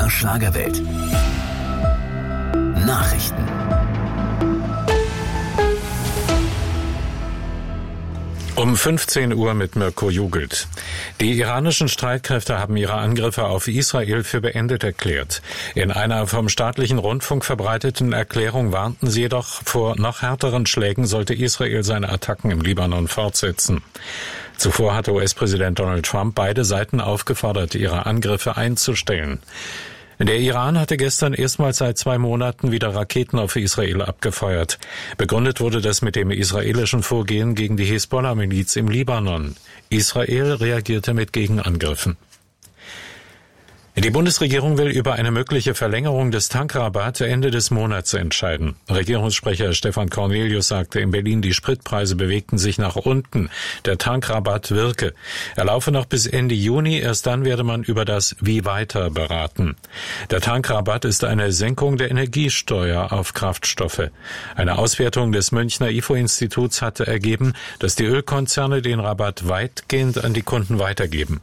MDR Schlagerwelt. Nachrichten. Um 15 Uhr mit Mirko Jugelt. Die iranischen Streitkräfte haben ihre Angriffe auf Israel für beendet erklärt. In einer vom staatlichen Rundfunk verbreiteten Erklärung warnten sie jedoch vor noch härteren Schlägen, sollte Israel seine Attacken im Libanon fortsetzen. Zuvor hatte US-Präsident Donald Trump beide Seiten aufgefordert, ihre Angriffe einzustellen. Der Iran hatte gestern erstmals seit 2 Monaten wieder Raketen auf Israel abgefeuert. Begründet wurde das mit dem israelischen Vorgehen gegen die Hisbollah-Miliz im Libanon. Israel reagierte mit Gegenangriffen. Die Bundesregierung will über eine mögliche Verlängerung des Tankrabatts Ende des Monats entscheiden. Regierungssprecher Stefan Cornelius sagte in Berlin, die Spritpreise bewegten sich nach unten. Der Tankrabatt wirke. Er laufe noch bis Ende Juni, erst dann werde man über das Wie weiter beraten. Der Tankrabatt ist eine Senkung der Energiesteuer auf Kraftstoffe. Eine Auswertung des Münchner IFO-Instituts hatte ergeben, dass die Ölkonzerne den Rabatt weitgehend an die Kunden weitergeben.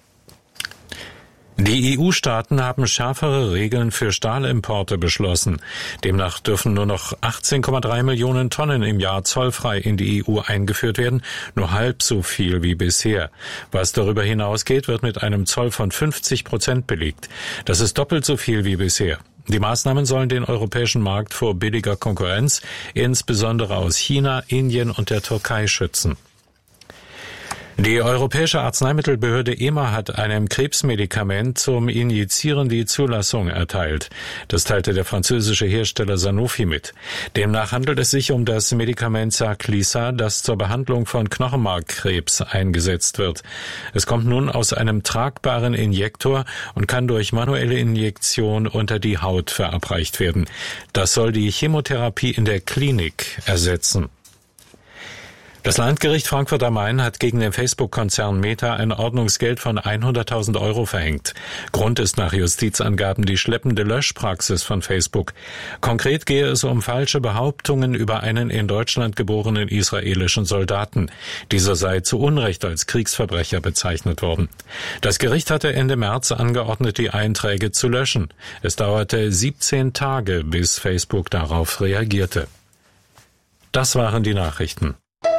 Die EU-Staaten haben schärfere Regeln für Stahlimporte beschlossen. Demnach dürfen nur noch 18,3 Millionen Tonnen im Jahr zollfrei in die EU eingeführt werden, nur halb so viel wie bisher. Was darüber hinausgeht, wird mit einem Zoll von 50% belegt. Das ist doppelt so viel wie bisher. Die Maßnahmen sollen den europäischen Markt vor billiger Konkurrenz, insbesondere aus China, Indien und der Türkei, schützen. Die Europäische Arzneimittelbehörde EMA hat einem Krebsmedikament zum Injizieren die Zulassung erteilt. Das teilte der französische Hersteller Sanofi mit. Demnach handelt es sich um das Medikament Sarclisa, das zur Behandlung von Knochenmarkkrebs eingesetzt wird. Es kommt nun aus einem tragbaren Injektor und kann durch manuelle Injektion unter die Haut verabreicht werden. Das soll die Chemotherapie in der Klinik ersetzen. Das Landgericht Frankfurt am Main hat gegen den Facebook-Konzern Meta ein Ordnungsgeld von 100.000 € verhängt. Grund ist nach Justizangaben die schleppende Löschpraxis von Facebook. Konkret gehe es um falsche Behauptungen über einen in Deutschland geborenen israelischen Soldaten. Dieser sei zu Unrecht als Kriegsverbrecher bezeichnet worden. Das Gericht hatte Ende März angeordnet, die Einträge zu löschen. Es dauerte 17 Tage, bis Facebook darauf reagierte. Das waren die Nachrichten.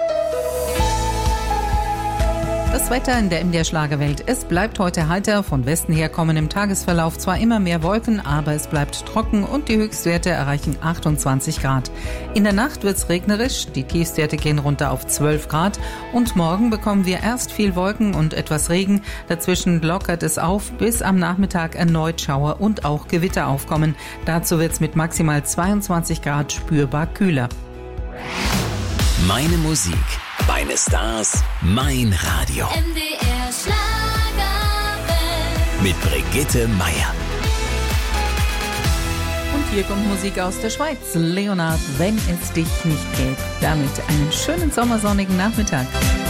Das Wetter in der MDR Schlagerwelt. Es bleibt heute heiter, von Westen her kommen im Tagesverlauf zwar immer mehr Wolken, aber es bleibt trocken und die Höchstwerte erreichen 28 Grad. In der Nacht wird's regnerisch, die Tiefstwerte gehen runter auf 12 Grad und morgen bekommen wir erst viel Wolken und etwas Regen. Dazwischen lockert es auf, bis am Nachmittag erneut Schauer und auch Gewitter aufkommen. Dazu wird's mit maximal 22 Grad spürbar kühler. Meine Musik, meine Stars, mein Radio. MDR Schlagerwelt. Mit Brigitte Meier. Und hier kommt Musik aus der Schweiz. Leonard, wenn es dich nicht gäbe. Damit einen schönen sommersonnigen Nachmittag.